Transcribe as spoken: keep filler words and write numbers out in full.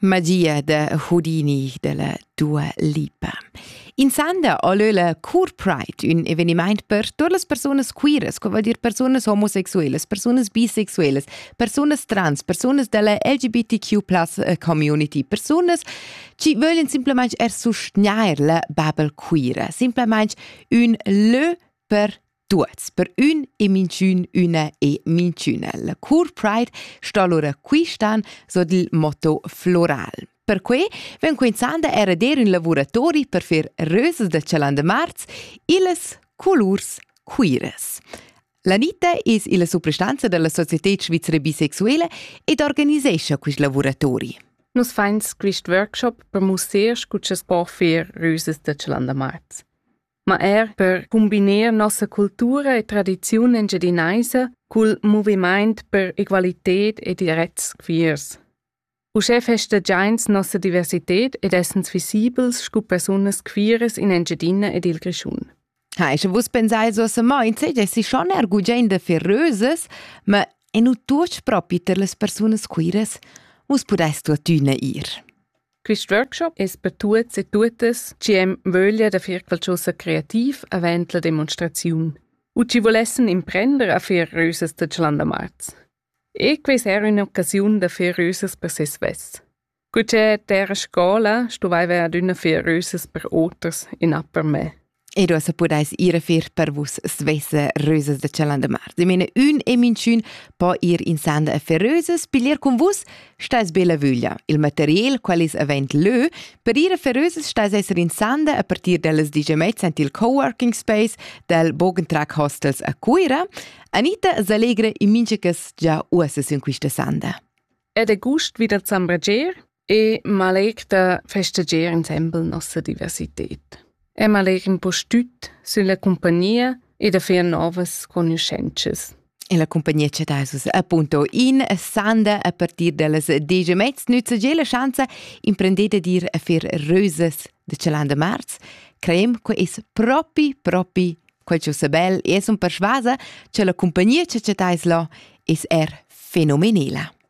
Magia de Houdini della Dua Lipa. In Sanda ha la Queer Pride, un eveniment per tutte le persone queeres, che vuol dire persone homosexuelles, persone bisexuelles, persone trans, persone della L G B T Q plus community, persone che vogliono semplicemente er sostenere la Babel queer, semplicemente un le per tutti, per un e minciun, una e minciuna. La Queer Pride sta allora qui stan so il motto floral. Per cui, ven cominciando a redere un lavoratori per fare roses de Celanda Marz e les colors queeres. L'Anita è la soprastanza della Società Svizzera Bisexuelle ed organizza questi lavoratori. Nus fains quist workshop per museirs cucces po fare roses de Celanda Marz. Ma er per combinare nostra cultura e tradizione engiadinaisa col movimento per equalità e diretti queers. Usche festa giants nostra diversität ed essens visibels scu personas queeres in Engiadina ed il Grischun. Ha, se vos pensai so se moi, se si schon ergugen de ferröses, ma e nu tuch propi per les personas queeres, vos podais tu tüne ir. Quist workshop es per tuts e tuttes ci em voglia da fir qualcosa creativ avent la demonstraziun. U ci volessen imprender a fir röses de Celanda Marz. E questa era un'occasione da fare roses per se stessi. Cucce terra scola stovai ad una fare roses per otters e non per me. E du se podais ir fir per vos svesse roses de Celanda Marz. I mene un e minciun po ir in sanda a fare roses, piglier con vos stais bella vuglia. Il material qual is avent lö, per ir a fare roses stais esser in sanda a partir delles digemets ant il coworking space del Bogentrag Hostels a Cuira. Anita s'allegra in minchecas già uasses in quista sanda. Ed è gust wieder zambrager e maleg da festager ensemble nostra diversität. E maleg un po stüt sulla compagnia e da fer novas conoscences. E la compagnia c'è daisus appunto in sanda a partir delles digemets nütza già la chance imprendete dir a fer roses de Celanda Marz. Creem che es propi propi qualcosa bel e son persuasa che la compagnia che c'è dais là es er fenomenela.